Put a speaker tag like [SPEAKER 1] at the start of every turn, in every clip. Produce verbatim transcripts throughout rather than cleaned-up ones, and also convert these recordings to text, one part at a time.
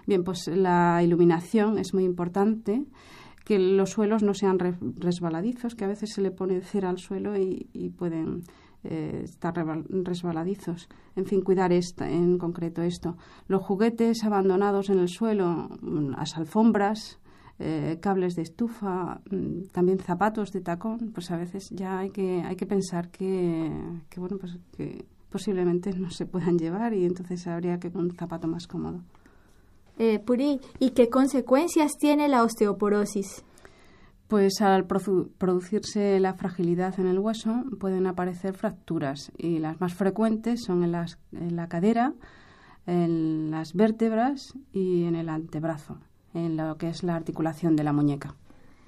[SPEAKER 1] Bien, pues la iluminación es muy importante, que los suelos no sean re- resbaladizos, que a veces se le pone cera al suelo y, y pueden eh, estar rebal- resbaladizos. En fin, cuidar esta, en concreto esto. Los juguetes abandonados en el suelo, las alfombras, eh, cables de estufa, mm, también zapatos de tacón, pues a veces ya hay que hay que pensar que, que bueno, pues que posiblemente no se puedan llevar y entonces habría que un zapato más cómodo.
[SPEAKER 2] Eh, Puri, ¿y qué consecuencias tiene la osteoporosis?
[SPEAKER 1] Pues al produ- producirse la fragilidad en el hueso pueden aparecer fracturas y las más frecuentes son en, las, en la cadera, en las vértebras y en el antebrazo, en lo que es la articulación de la muñeca.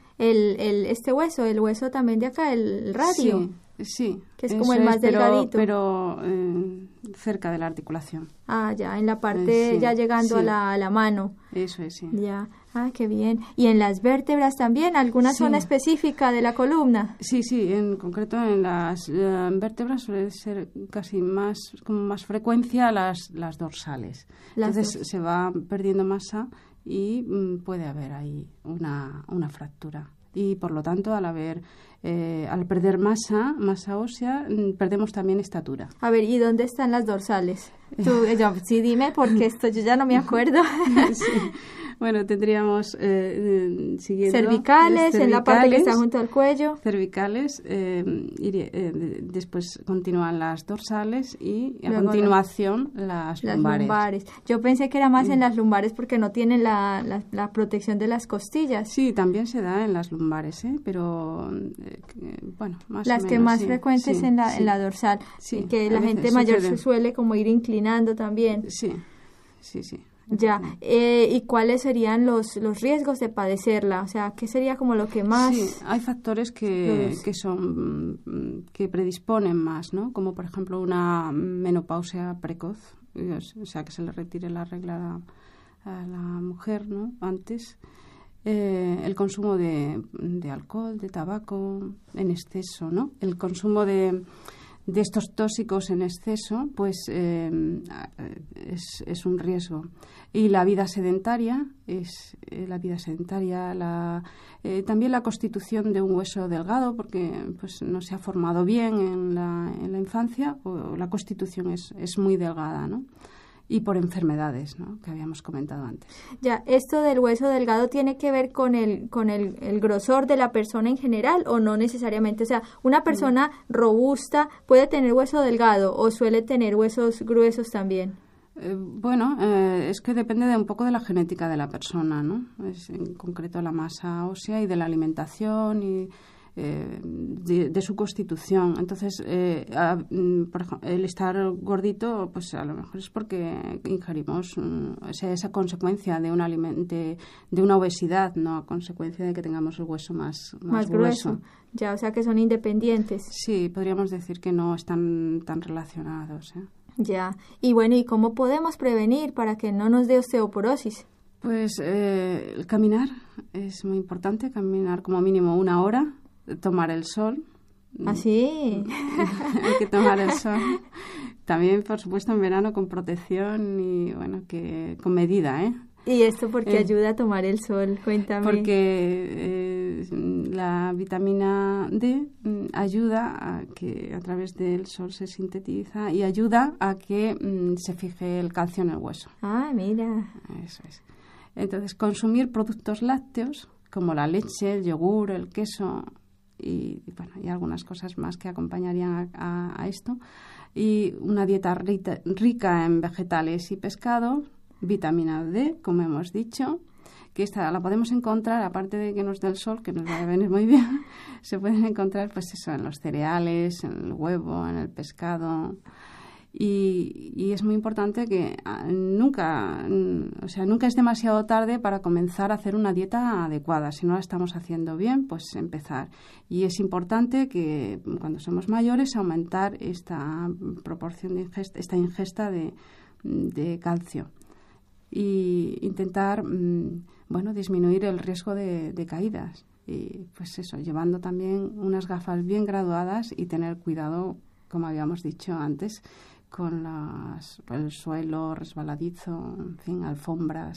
[SPEAKER 2] El, el, este hueso, el hueso también de acá, el radio.
[SPEAKER 1] Sí, sí.
[SPEAKER 2] Que es como
[SPEAKER 1] eso
[SPEAKER 2] el más
[SPEAKER 1] es, pero,
[SPEAKER 2] delgadito.
[SPEAKER 1] Pero eh, cerca de la articulación.
[SPEAKER 2] Ah, ya, en la parte,
[SPEAKER 1] Eh, sí,
[SPEAKER 2] ya llegando
[SPEAKER 1] sí.
[SPEAKER 2] a, la, a la mano.
[SPEAKER 1] Eso es, sí.
[SPEAKER 2] Ya, ah, qué bien. ¿Y en las vértebras también? ¿Alguna
[SPEAKER 1] Sí.
[SPEAKER 2] zona específica de la columna?
[SPEAKER 1] Sí, sí, en concreto en las eh, vértebras suele ser casi más, con más frecuencia las, las dorsales.
[SPEAKER 2] Las
[SPEAKER 1] Entonces
[SPEAKER 2] dos.
[SPEAKER 1] se va perdiendo masa y mm, puede haber ahí una, una fractura. Y por lo tanto, al haber eh, al perder masa, masa ósea, mm, perdemos también estatura.
[SPEAKER 2] A ver, ¿y dónde están las dorsales? Tú, yo, sí, dime, porque esto yo ya no me acuerdo.
[SPEAKER 1] Sí. Bueno, tendríamos eh, eh, siguiendo
[SPEAKER 2] Cervicales, en la parte que está
[SPEAKER 1] cervicales,
[SPEAKER 2] junto al cuello.
[SPEAKER 1] cervicales, eh, iría- eh, de- después continúan las dorsales y a
[SPEAKER 2] Luego
[SPEAKER 1] continuación las,
[SPEAKER 2] Las
[SPEAKER 1] lumbares.
[SPEAKER 2] lumbares. Yo pensé que era más en las lumbares porque no tienen la, la, la protección de las costillas.
[SPEAKER 1] Sí, también se da en las lumbares, ¿eh? Pero eh, que, bueno, más
[SPEAKER 2] Las
[SPEAKER 1] o
[SPEAKER 2] que
[SPEAKER 1] menos,
[SPEAKER 2] más
[SPEAKER 1] sí,
[SPEAKER 2] frecuentes
[SPEAKER 1] sí,
[SPEAKER 2] en la,
[SPEAKER 1] sí.
[SPEAKER 2] en la dorsal.
[SPEAKER 1] Sí,
[SPEAKER 2] Y que
[SPEAKER 1] a
[SPEAKER 2] la
[SPEAKER 1] veces
[SPEAKER 2] gente mayor
[SPEAKER 1] sucede.
[SPEAKER 2] se suele como ir inclinando también.
[SPEAKER 1] Sí, sí, sí.
[SPEAKER 2] Ya, eh, ¿y cuáles serían los, los riesgos de padecerla? O sea, ¿qué sería como lo que más...?
[SPEAKER 1] Sí, hay factores que,
[SPEAKER 2] los-
[SPEAKER 1] que son mm, que predisponen más, ¿no? Como por ejemplo una menopausia precoz, o sea, que se le retire la regla a, a la mujer, ¿no? Antes. Eh, el consumo de, de alcohol, de tabaco en exceso, ¿no? El consumo de, de estos tóxicos en exceso, pues eh, es, es un riesgo. Y la vida sedentaria, es eh, la vida sedentaria, la, eh, también la constitución de un hueso delgado, porque pues no se ha formado bien en la, en la infancia, o la constitución es, es muy delgada, ¿no? Y por enfermedades, ¿no?, que habíamos comentado antes.
[SPEAKER 2] Ya, ¿esto del hueso delgado tiene que ver con el con el, el grosor de la persona en general o no necesariamente? O sea, ¿una persona robusta puede tener hueso delgado o suele tener huesos gruesos también?
[SPEAKER 1] Eh, bueno, eh, es que depende de un poco de la genética de la persona, ¿no? Es en concreto la masa ósea y de la alimentación y eh, de, de su constitución. Entonces, eh, a, por ejemplo, el estar gordito, pues a lo mejor es porque ingerimos, um, o sea, esa consecuencia de, un aliment de, de una obesidad, no a consecuencia de que tengamos el hueso más, más,
[SPEAKER 2] Más grueso. Ya, o sea que son independientes.
[SPEAKER 1] Sí, podríamos decir que no están tan relacionados, ¿eh?
[SPEAKER 2] Ya. Y bueno, ¿y cómo podemos prevenir para que no nos dé osteoporosis?
[SPEAKER 1] Pues eh, el caminar es muy importante, caminar como mínimo una hora, tomar el sol.
[SPEAKER 2] ¿Ah, sí?
[SPEAKER 1] Hay que tomar el sol. También, por supuesto, en verano con protección y, bueno, que con medida, ¿eh?
[SPEAKER 2] ¿Y esto por qué
[SPEAKER 1] Eh,
[SPEAKER 2] ayuda a tomar el sol? Cuéntame.
[SPEAKER 1] Porque eh, la vitamina D mm, ayuda a que a través del sol se sintetiza y ayuda a que mm, se fije el calcio en el hueso.
[SPEAKER 2] Ah, mira.
[SPEAKER 1] Eso es. Entonces, consumir productos lácteos como la leche, el yogur, el queso y, y, bueno, y algunas cosas más que acompañarían a, a, a esto. Y una dieta rica, rica en vegetales y pescado, vitamina D, como hemos dicho, que esta la podemos encontrar, aparte de que nos dé el sol, que nos va a venir muy bien, se pueden encontrar pues eso en los cereales, en el huevo, en el pescado. Y, y es muy importante que nunca, o sea, nunca es demasiado tarde para comenzar a hacer una dieta adecuada. Si no la estamos haciendo bien, pues empezar. Y es importante que cuando somos mayores aumentar esta proporción de ingesta, esta ingesta de, de calcio. Y intentar, bueno, disminuir el riesgo de, de caídas. Y pues eso, llevando también unas gafas bien graduadas y tener cuidado, como habíamos dicho antes, con las, el suelo resbaladizo, en fin, alfombras.